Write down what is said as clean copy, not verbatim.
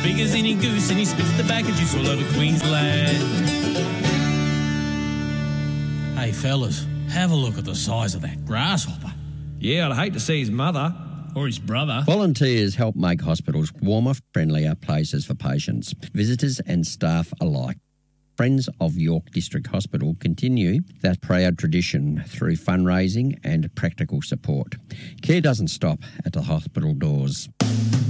big as any goose, and he spits tobacco juice all over Queensland. Hey, fellas, have a look at the size of that grasshopper. Yeah, I'd hate to see his mother. Or his brother. Volunteers help make hospitals warmer, friendlier places for patients, visitors and staff alike. Friends of York District Hospital continue that proud tradition through fundraising and practical support. Care doesn't stop at the hospital doors.